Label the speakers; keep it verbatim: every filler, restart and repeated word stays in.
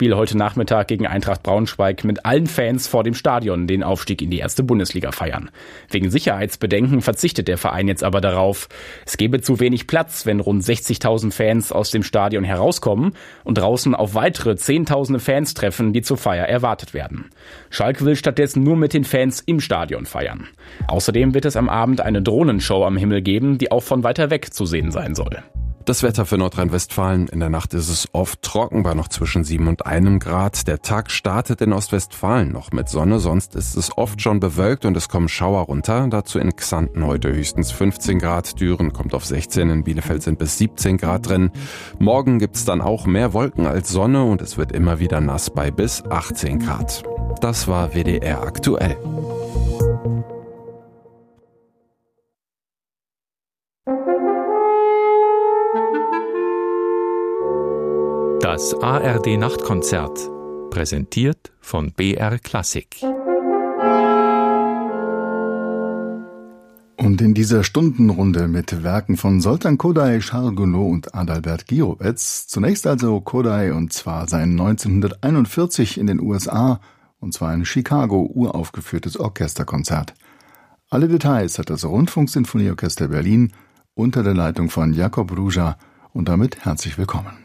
Speaker 1: Heimspiel heute Nachmittag gegen Eintracht Braunschweig mit allen Fans vor dem Stadion den Aufstieg in die erste Bundesliga feiern. Wegen Sicherheitsbedenken verzichtet der Verein jetzt aber darauf. Es gebe zu wenig Platz, wenn rund sechzigtausend Fans aus dem Stadion herauskommen und draußen auf weitere Zehntausende Fans treffen, die zur Feier erwartet werden. Schalke will stattdessen nur mit den Fans im Stadion feiern. Außerdem wird es am Abend eine Drohnenshow am Himmel geben, die auch von weiter weg zu sehen sein soll.
Speaker 2: Das Wetter für Nordrhein-Westfalen. In der Nacht ist es oft trocken bei noch zwischen sieben und einem Grad. Der Tag startet in Ostwestfalen noch mit Sonne, sonst ist es oft schon bewölkt und es kommen Schauer runter. Dazu in Xanten heute höchstens fünfzehn Grad, Düren kommt auf sechzehn, in Bielefeld sind bis siebzehn Grad drin. Morgen gibt's dann auch mehr Wolken als Sonne und es wird immer wieder nass bei bis achtzehn Grad. Das war W D R aktuell.
Speaker 3: Das A R D-Nachtkonzert, präsentiert von B R Klassik.
Speaker 4: Und in dieser Stundenrunde mit Werken von Zoltan Kodály, Charles Gounod und Adalbert Gierowetz, zunächst also Kodály, und zwar sein neunzehnhunderteinundvierzig in den U S A, und zwar in Chicago uraufgeführtes Orchesterkonzert. Alle Details hat das Rundfunksinfonieorchester Berlin unter der Leitung von Jakob Ruja, und damit herzlich willkommen.